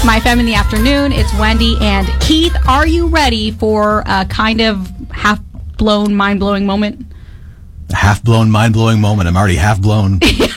My Femme in the Afternoon. It's Wendy and Keith. Are you ready for a kind of half-blown, mind-blowing moment? A half-blown, mind-blowing moment. I'm already half-blown.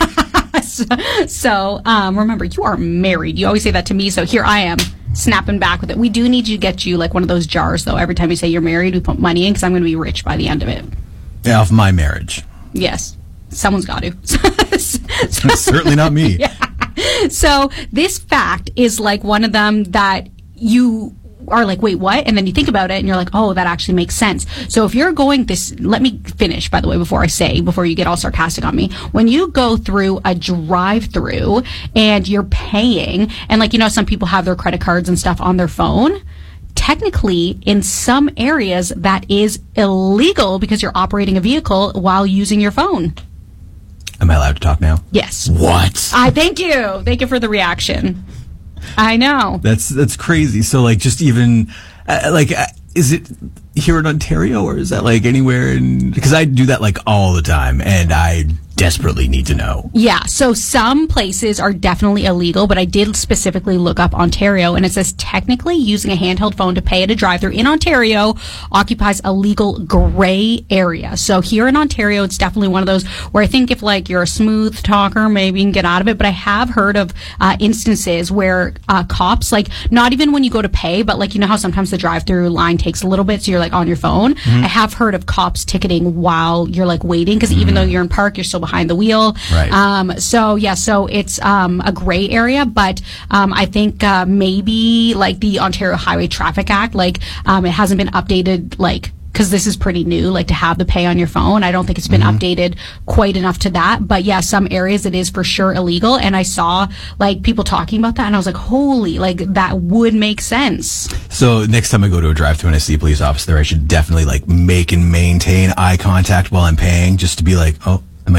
So, remember, you are married. You always say that to me, so here I am, snapping back with it. We do need to get you, like, one of those jars, though. Every time you say you're married, we put money in, because I'm going to be rich by the end of it. Yeah, off my marriage. Yes. Someone's got to. Certainly not me. Yeah. So this fact is like one of them that you are like, wait, what? And then you think about it and you're like, oh, that actually makes sense. So if you're going let me finish, by the way, before you get all sarcastic on me. When you go through a drive-through and you're paying, and like, some people have their credit cards and stuff on their phone, technically, in some areas, that is illegal because you're operating a vehicle while using your phone. Am I allowed to talk now? Yes. What? Thank you. Thank you for the reaction. I know. That's crazy. So, like, just even, is it here in Ontario, or is that, like, anywhere? Because I do that, like, all the time, and I desperately need to know. Yeah, so some places are definitely illegal, but I did specifically look up Ontario, and it says technically using a handheld phone to pay at a drive-thru in Ontario occupies a legal gray area. So here in Ontario, it's definitely one of those where I think if like you're a smooth talker, maybe you can get out of it, but I have heard of instances where cops, like not even when you go to pay, but like how sometimes the drive-thru line takes a little bit, so you're like on your phone. Mm-hmm. I have heard of cops ticketing while you're like waiting, because even though you're in park, you're still behind the wheel. Right. So it's a gray area, but I think maybe like the Ontario Highway Traffic Act, like it hasn't been updated, like, because this is pretty new, like to have the pay on your phone. I don't think it's been updated quite enough to that. But yeah, some areas it is for sure illegal. And I saw like people talking about that, and I was like, holy, like that would make sense. So next time I go to a drive-thru and I see a police officer there, I should definitely like make and maintain eye contact while I'm paying, just to be like, oh, what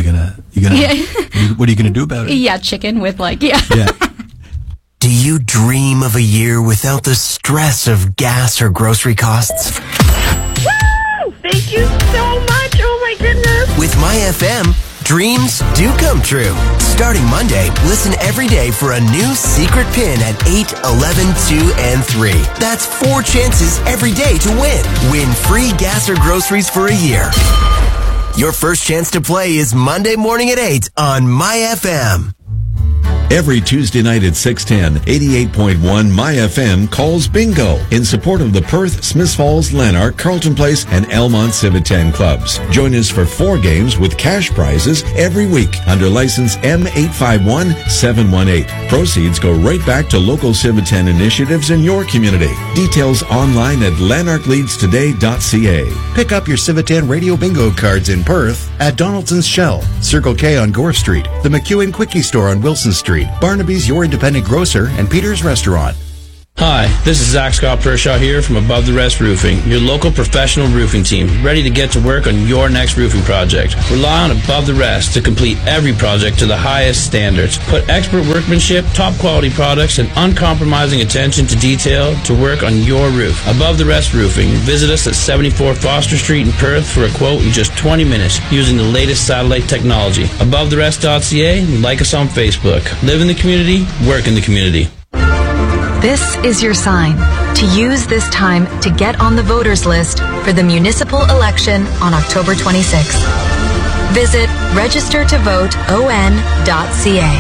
are you gonna do about it? Yeah, chicken with like, yeah. Do you dream of a year without the stress of gas or grocery costs? Woo! Thank you so much. Oh my goodness. With MyFM, dreams do come true. Starting Monday, listen every day for a new secret pin at 8, 11, 2, and 3. That's 4 chances every day to win. Win free gas or groceries for a year. Your first chance to play is Monday morning at 8 on MyFM. Every Tuesday night at 6:10, 88.1 MyFM calls bingo in support of the Perth, Smiths Falls, Lanark, Carlton Place, and Elmont Civic 10 clubs. Join us for 4 games with cash prizes every week under license M851718. Proceeds go right back to local Civic 10 initiatives in your community. Details online at lanarkleadstoday.ca. Pick up your Civic 10 radio bingo cards in Perth at Donaldson's Shell, Circle K on Gore Street, the McEwen Quickie Store on Wilson Street, Barnaby's Your Independent Grocer, and Peter's Restaurant. Hi, this is Zach Scott Pershaw here from Above the Rest Roofing, your local professional roofing team, ready to get to work on your next roofing project. Rely on Above the Rest to complete every project to the highest standards. Put expert workmanship, top quality products, and uncompromising attention to detail to work on your roof. Above the Rest Roofing. Visit us at 74 Foster Street in Perth for a quote in just 20 minutes using the latest satellite technology. AboveTheRest.ca and like us on Facebook. Live in the community, work in the community. This is your sign to use this time to get on the voters list for the municipal election on October 26th. Visit registertovoteon.ca.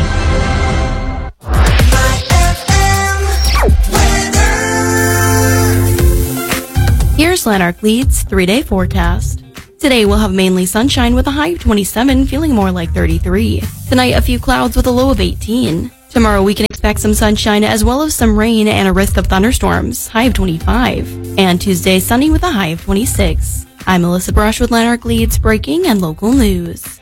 Here's Lanark Leads 3-day forecast. Today we'll have mainly sunshine with a high of 27, feeling more like 33. Tonight a few clouds with a low of 18. Tomorrow we can expect some sunshine as well as some rain and a risk of thunderstorms, high of 25. And Tuesday sunny with a high of 26. I'm Melissa Brush with Lanark Leads breaking and local news.